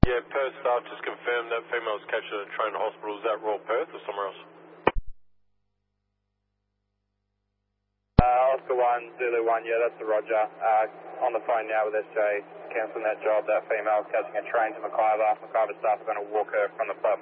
Yeah, Perth staff just confirmed that female was captured at a train hospital. Is that Royal Perth or somewhere else? Oscar 1, Zulu 1, yeah, that's the Roger. On the phone now with SJ, cancelling that job. That female is catching a train to Mackay. Mackay staff are going to walk her from the platform.